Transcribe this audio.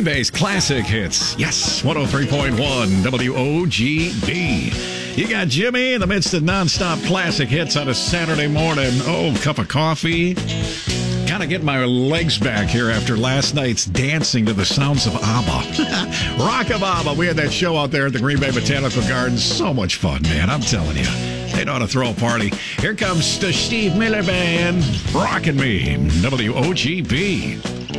Green Bay's classic hits. Yes, 103.1 WOGB. You got Jimmy in the midst of nonstop classic hits on a Saturday morning. Oh, cup of coffee. Kind of getting my legs back here after last night's dancing to the sounds of ABBA. Rock of ABBA. We had that show out there at the Green Bay Botanical Gardens. So much fun, man. I'm telling you. They know how to throw a party. Here comes the Steve Miller Band. Rockin' Me. WOGB.